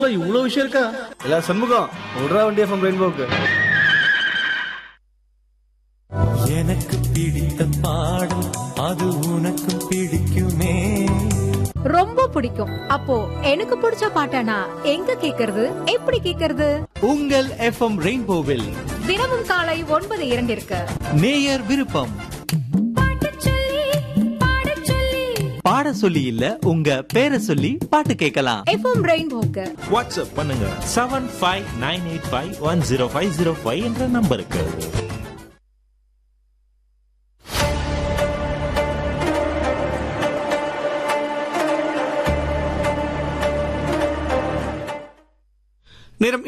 இவ்வளவு விஷயம் இருக்கா? எல்லா சண்முகம் விடுறா வண்டி எஃப்எம் ரெயின்போக்கு. எனக்கு பிடித்த பாடம் அது உனக்கு பிடிக்குமே. ரொம்ப பிடிக்கும். அப்போ எனக்கு பிடிச்ச பாட்டனா எங்க கேக்குறது, எப்படி கேக்குறது? உங்கள் எஃப்எம் ரெயின்போவில் தினமும் காலை 9:02 நேயர் விருப்பம். பாட சொல்லி இல்ல, உங்க பேரை சொல்லி பாட்டு கேட்கலாம். எஃப்எம் ரெயின்போக்கு வாட்ஸ்அப் பண்ணுங்க 7598510505 என்ற நம்பருக்கு. நேரம்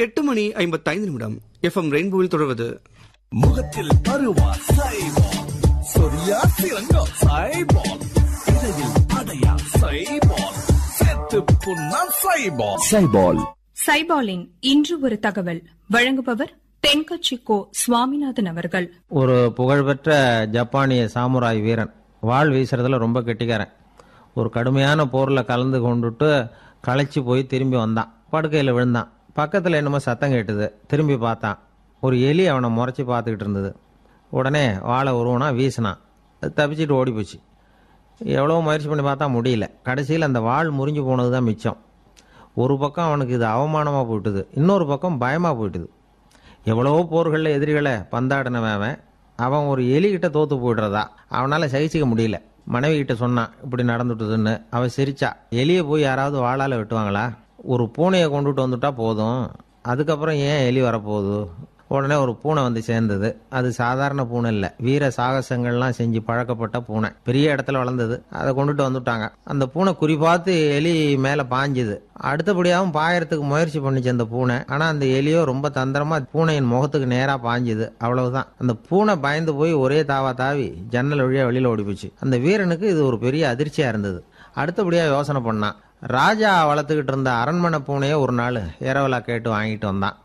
8:55. எஃப்எம் ரெயின்போவில் தொடர்வது முகத்தில் அருவா சைபால், சொரியா சிறங்கா சைபால், இடையில் அடையா சைபால், செத்து புண்ணா சைபால். சைபால் சைபாலின் இன்று ஒரு தகவல் வழங்குபவர் தென்கட்சி கோ சுவாமிநாதன் அவர்கள். ஒரு புகழ்பெற்ற ஜப்பானிய சாமுராய் வீரன், வாள் வீசுறதுல ரொம்ப கெட்டிக்காரன். ஒரு கடுமையான போரில் கலந்து கொண்டுட்டு களைச்சி போய் திரும்பி வந்தான். படுக்கையில் விழுந்தான். பக்கத்தில் என்னமோ சத்தம் கேட்டுது. திரும்பி பார்த்தான். ஒரு எலி அவனை முறைச்சி பார்த்துக்கிட்டு இருந்தது. உடனே வாழை உருவனா வீசினான். அது தப்பிச்சிட்டு ஓடி போச்சு. எவ்வளோ முயற்சி பண்ணி பார்த்தா முடியல. கடைசியில் அந்த வாள் முறிஞ்சு போனது தான் மிச்சம். ஒரு பக்கம் அவனுக்கு இது அவமானமாக போயிட்டுது, இன்னொரு பக்கம் பயமாக போயிட்டுது. எவ்வளவோ போர்களில் எதிரிகளை பந்தாடினவன் அவன் ஒரு எலிகிட்ட தோற்று போயிடுறதா அவனால் சகிச்சிக்க முடியல. மனைவி கிட்ட சொன்னான் இப்படி நடந்துட்டுதுன்னு. அவன் சிரிச்சா. எலியை போய் யாராவது வாளால் வெட்டுவாங்களா? ஒரு பூனையை கொண்டுட்டு வந்துட்டா போதும், அதுக்கப்புறம் ஏன் எலி வரப்போகுது? உடனே ஒரு பூனை வந்து சேர்ந்தது. அது சாதாரண பூனை இல்லை, வீர சாகசங்கள்லாம் செஞ்சு பழக்கப்பட்ட பூனை. பெரிய இடத்துல வளர்ந்தது. அதை கொண்டுட்டு வந்துட்டாங்க. அந்த பூனை குறிப்பாத்து எலி மேலே பாஞ்சுது. அடுத்தபடியாகவும் பாயறதுக்கு முயற்சி பண்ணிச்சு அந்த பூனை. ஆனால் அந்த எலியோ ரொம்ப தந்திரமா பூனையின் முகத்துக்கு நேராக பாஞ்சுது. அவ்வளவுதான். அந்த பூனை பயந்து போய் ஒரே தாவி ஜன்னல் வழியாக வெளியில் ஓடி போச்சு. அந்த வீரனுக்கு இது ஒரு பெரிய அதிர்ச்சியாக இருந்தது. அடுத்தபடியாக யோசனை பண்ணான். ராஜா வளர்த்துக்கிட்டு இருந்த அரண்மனை பூனையை ஒரு நாள் இரவலா கேட்டு வாங்கிட்டு வந்தான்.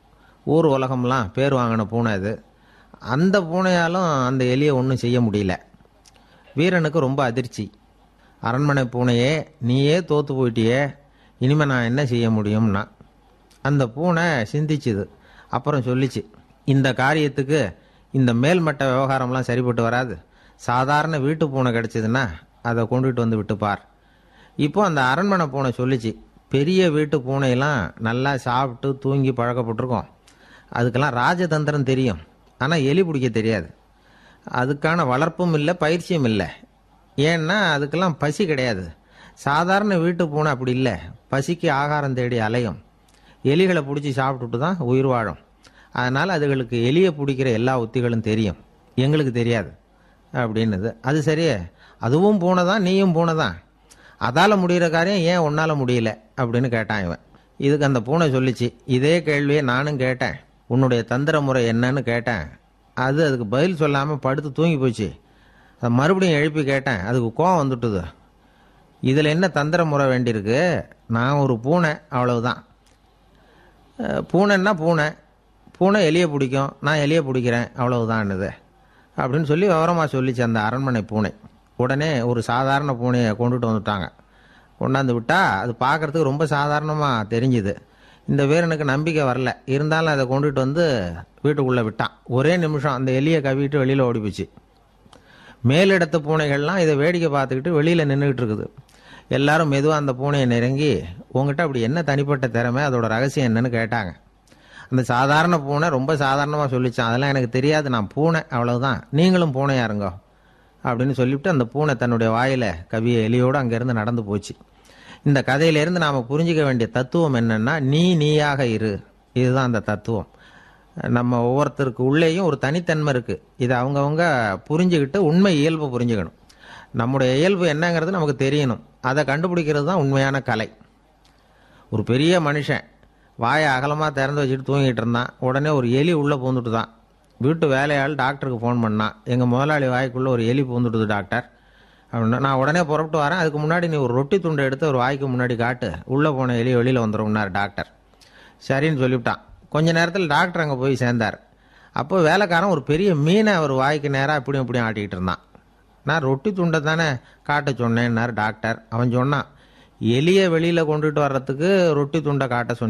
ஊர் உலகம்லாம் பேர் வாங்கின பூனை அது. அந்த பூனையாலும் அந்த எலியை ஒன்றும் செய்ய முடியல. வீரனுக்கு ரொம்ப அதிர்ச்சி. அரண்மனை பூனையே, நீயே தோற்று போயிட்டியே, இனிமேல் நான் என்ன செய்ய முடியும்னா. அந்த பூனை சிந்திச்சுது. அப்புறம் சொல்லிச்சு, இந்த காரியத்துக்கு இந்த மேல்மட்ட விவகாரம்லாம் சரிப்பட்டு வராது. சாதாரண வீட்டு பூனை கிடச்சிதுன்னா அதை கொண்டுகிட்டு வந்து விட்டுப்பார். இப்போ அந்த அரண்மனை பூனை சொல்லிச்சு, பெரிய வீட்டு பூனையெல்லாம் நல்லா சாப்பிட்டு தூங்கி பழக்கப்பட்டிருக்கோம். அதுக்கெல்லாம் ராஜதந்திரம் தெரியும், ஆனால் எலி பிடிக்க தெரியாது. அதுக்கான வளர்ப்பும் இல்லை, பயிற்சியும் இல்லை. ஏன்னா அதுக்கெல்லாம் பசி கிடையாது. சாதாரண வீட்டு பூனை அப்படி இல்லை, பசிக்கு ஆகாரம் தேடி அலையும். எலிகளை பிடிச்சி சாப்பிட்டுட்டு தான் உயிர் வாழும். அதனால் அதுகளுக்கு எலியை பிடிக்கிற எல்லா உத்திகளும் தெரியும், எங்களுக்கு தெரியாது அப்படின்னுது. அது சரியே, அதுவும் பூனை தான், நீயும் பூனை தான். அதால் முடிகிற காரியம் ஏன் உன்னால் முடியல அப்படின்னு கேட்டான் இவன். இதுக்கு அந்த பூனை சொல்லிச்சு, இதே கேள்வியை நானும் கேட்டேன், உன்னுடைய தந்திர முறை என்னன்னு கேட்டேன். அதுக்கு பதில் சொல்லாமல் படுத்து தூங்கி போச்சு. அதை மறுபடியும் எழுப்பி கேட்டேன், அதுக்கு கோவம் வந்துட்டுது. இதில் என்ன தந்திர முறை வேண்டியிருக்கு? நான் ஒரு பூனை, அவ்வளவுதான். பூனைன்னா பூனை, பூனை எலியை பிடிக்கும், நான் எலியை பிடிக்கிறேன், அவ்வளவுதான்னுது அப்படின்னு சொல்லி விவரமாக சொல்லிச்சு அந்த அரண்மனை பூனை. உடனே ஒரு சாதாரண பூனையை கொண்டுட்டு வந்துட்டாங்க. கொண்டாந்து விட்டால் அது பார்க்குறதுக்கு ரொம்ப சாதாரணமாக தெரிஞ்சுது. இந்த வீரனுக்கு நம்பிக்கை வரல. இருந்தாலும் அதை கொண்டுட்டு வந்து வீட்டுக்குள்ளே விட்டான். ஒரே நிமிஷம் அந்த எலியை கவிட்டு வெளியில் ஓடி போச்சு. மேலிடத்து பூனைகள்லாம் இதை வேடிக்கை பார்த்துக்கிட்டு வெளியில் நின்றுக்கிட்டு இருக்குது. எல்லாரும் மெதுவாக அந்த பூனையை நெருங்கி, உங்ககிட்ட அப்படி என்ன தனிப்பட்ட திறமை, அதோட ரகசியம் என்னன்னு கேட்டாங்க. அந்த சாதாரண பூனை ரொம்ப சாதாரணமாக சொல்லிச்சான், அதெல்லாம் எனக்கு தெரியாது, நான் பூனை, அவ்வளவுதான், நீங்களும் பூனையா இருங்கோ அப்படின்னு சொல்லிவிட்டு அந்த பூனை தன்னுடைய வாயில கவிய எலியோடு அங்கேருந்து நடந்து போச்சு. இந்த கதையிலேருந்து நாம் புரிஞ்சிக்க வேண்டிய தத்துவம் என்னன்னா, நீயாக இரு. இதுதான் அந்த தத்துவம். நம்ம ஒவ்வொருத்தருக்கு உள்ளேயும் ஒரு தனித்தன்மை இருக்குது. இதை அவங்கவுங்க புரிஞ்சுக்கிட்டு உண்மை இயல்பு புரிஞ்சுக்கணும். நம்முடைய இயல்பு என்னங்கிறது நமக்கு தெரியணும். அதை கண்டுபிடிக்கிறது தான் உண்மையான கலை. ஒரு பெரிய மனுஷன் வாயை அகலமாக திறந்து வச்சுட்டு தூங்கிட்டு இருந்தான். உடனே ஒரு எலி உள்ளே பூந்துட்டு தான். வீட்டு வேலையாள் டாக்டருக்கு ஃபோன் பண்ணான், எங்கள் முதலாளி வாய்க்குள்ளே ஒரு எலி பூந்துட்டுது டாக்டர் அப்படின்னா. நான் உடனே புறப்பட்டு வரேன், அதுக்கு முன்னாடி நீ ஒரு ரொட்டி துண்டை எடுத்து ஒரு வாய்க்கு முன்னாடி காட்டு, உள்ளே போன எலி வெளியில் வந்துடும்னார் டாக்டர். சரின்னு சொல்லிவிட்டான். கொஞ்ச நேரத்தில் டாக்டர் அங்கே போய் சேர்ந்தார். அப்போ வேலைக்காரன் ஒரு பெரிய மீனை அவர் வாய்க்கு நேராக இப்படியும் இப்படியும் ஆட்டிக்கிட்டு இருந்தான். நான் ரொட்டி துண்டை தானே காட்ட சொன்னேன்னார் டாக்டர். அவன் சொன்னான், எலியை வெளியில் கொண்டுட்டு வர்றதுக்கு ரொட்டி துண்டை காட்ட சொன்னீங்க.